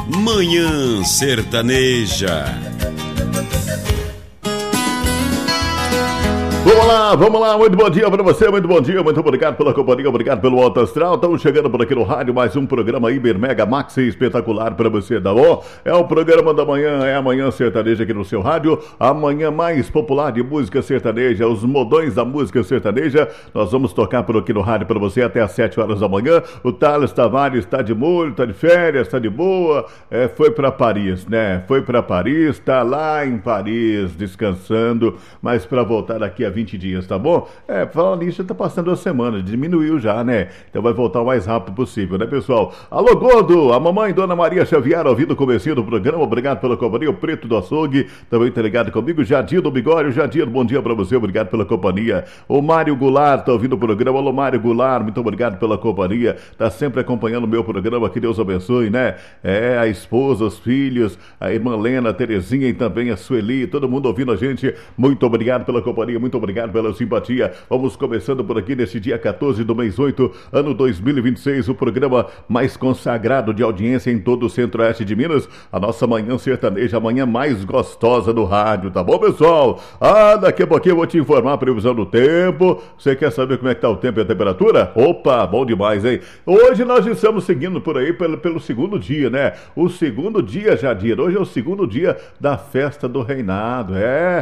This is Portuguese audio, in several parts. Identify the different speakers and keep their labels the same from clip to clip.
Speaker 1: Manhã Sertaneja.
Speaker 2: Vamos lá, muito bom dia para você, muito bom dia, muito obrigado pela companhia, obrigado pelo Alto Astral. Estamos chegando por aqui no rádio, mais um programa Hiper Mega Maxi espetacular para você, tá bom? É o programa da manhã, é a Manhã Sertaneja aqui no seu rádio, a manhã mais popular de música sertaneja, os modões da música sertaneja. Nós vamos tocar por aqui no rádio para você até às 7 horas da manhã. O Thales Tavares está de molho, está de férias, está de boa, foi para Paris, né? Foi para Paris, está lá em Paris descansando, mas para voltar daqui a 20 dias, tá bom? Falando nisso, já tá passando a semana, diminuiu já, né? Então vai voltar o mais rápido possível, né, pessoal? Alô, Gordo, a mamãe Dona Maria Xavier ouvindo o comecinho do programa, obrigado pela companhia, o Preto do Açougue, também tá ligado comigo, Jadir do Bigório, Jadir, bom dia pra você, obrigado pela companhia. O Mário Goulart tá ouvindo o programa, alô, Mário Goulart, muito obrigado pela companhia, tá sempre acompanhando o meu programa, que Deus abençoe, né? A esposa, os filhos, a irmã Lena, a Terezinha e também a Sueli, todo mundo ouvindo a gente, muito obrigado pela companhia, muito obrigado pela simpatia. Vamos começando por aqui nesse dia 14 do mês 8, ano 2026, o programa mais consagrado de audiência em todo o centro-oeste de Minas, a nossa Manhã Sertaneja, a manhã mais gostosa do rádio, tá bom, pessoal? Daqui a pouquinho eu vou te informar a previsão do tempo. Você quer saber como é que tá o tempo e a temperatura? Opa, bom demais, hein? Hoje nós estamos seguindo por aí pelo segundo dia, né? O segundo dia, Jadir, hoje é o segundo dia da festa do reinado,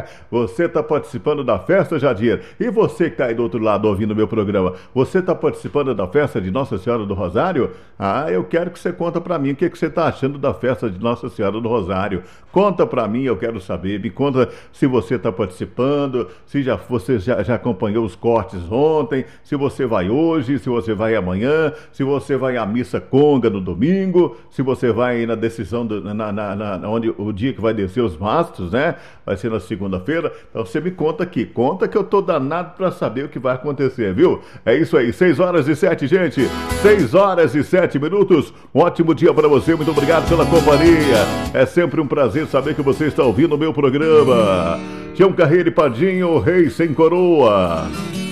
Speaker 2: você tá participando da festa, Jadir? E você que está aí do outro lado ouvindo o meu programa, você está participando da festa de Nossa Senhora do Rosário? Eu quero que você conta para mim o que você está achando da festa de Nossa Senhora do Rosário. Conta para mim, eu quero saber. Me conta se você está participando, se você já acompanhou os cortes ontem, se você vai hoje, se você vai amanhã, se você vai à missa conga no domingo, se você vai na decisão onde o dia que vai descer os mastros, né? Vai ser na segunda-feira. Então você me conta aqui, conta que eu tô danado para saber o que vai acontecer, viu? É isso aí, 6h07, gente, 6h07. Um ótimo dia para você, muito obrigado pela companhia. É sempre um prazer saber que você está ouvindo o meu programa. Tião Carreiro e Padinho, o Rei Sem Coroa.